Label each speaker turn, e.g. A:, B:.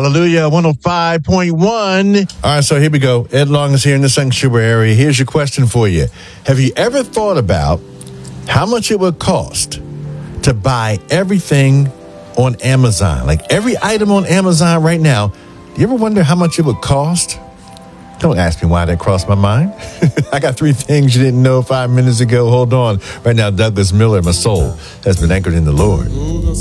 A: Hallelujah, 105.1.
B: All right, so here we go. Ed Long is here in the sanctuary. Here's your question for you. Have you ever thought about how much it would cost to buy everything on Amazon? Like every item on Amazon right now. Do you ever wonder how much it would cost? Don't ask me why that crossed my mind. I got 3 things you didn't know 5 minutes ago. Hold on. Right now, Douglas Miller, my soul, has been anchored in the Lord.